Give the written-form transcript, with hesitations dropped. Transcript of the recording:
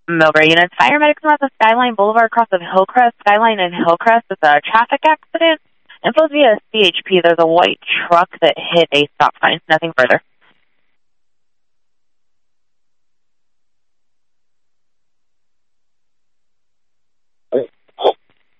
Millbrae units. Fire medics north of Skyline Boulevard, across of Hillcrest. Skyline and Hillcrest. It's a traffic accident. Info via CHP. There's a white truck that hit a stop sign. Nothing further.